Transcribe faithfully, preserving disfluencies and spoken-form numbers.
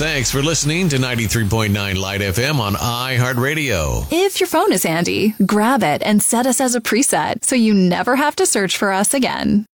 Thanks for listening to ninety-three point nine Light F M on iHeartRadio. If your phone is handy, grab it and set us as a preset so you never have to search for us again.